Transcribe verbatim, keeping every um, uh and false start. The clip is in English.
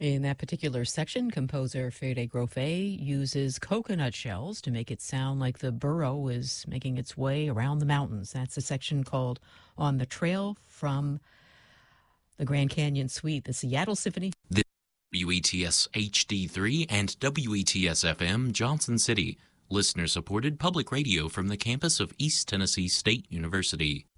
In that particular section, composer Fede Grofe uses coconut shells to make it sound like the burro is making its way around the mountains. That's a section called On the Trail from the Grand Canyon Suite, the Seattle Symphony. The W E T S H D three and W E T S F M Johnson City, listener-supported public radio from the campus of East Tennessee State University.